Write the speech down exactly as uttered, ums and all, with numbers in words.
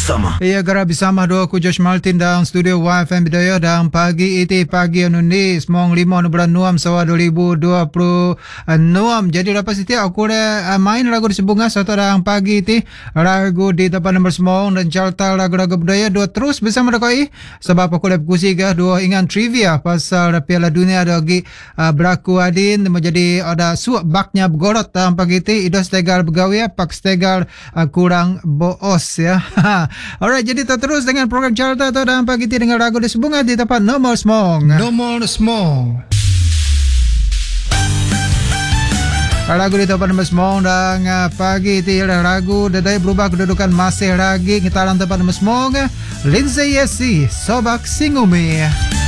Bersama. Ya, Gerak Bersama dua aku Josh Martin dalam studio Y F M Bidayah dan pagi itu pagi anu ni semong lima bulan Nuam sawa dua ribu dua puluh enam. Jadi lepas itu aku dah main lagu di sebunga satu dalam pagi itu lagu di tempat nombor semong dan carta lagu-lagu budaya dua terus bersama dekoi sebab aku dah berkusi ke dua ingat trivia pasal Piala Dunia ada lagi uh, berlaku adin menjadi ada suap baknya bergorot dalam pagi itu idos tegal bergawi pak tegal uh, kurang boos ya. Alright, jadi kita terus dengan program carta tu dalam pagi ini dengan lagu di sebunga di tempat nomor semong. Nomor semong. Lagu di tempat nomor semong dan uh, pagi ini lagu dadai berubah kedudukan masih lagi kita dalam tempat nomor semong. Lindsay Yesi, Sobak Singumi.